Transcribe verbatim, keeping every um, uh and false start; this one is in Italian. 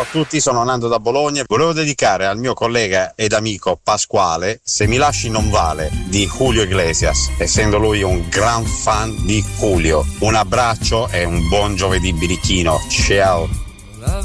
a tutti, sono Nando da Bologna. Volevo dedicare al mio collega ed amico Pasquale Se mi lasci non vale di Julio Iglesias, essendo lui un gran fan di Julio. Un abbraccio e un buon giovedì birichino. Ciao.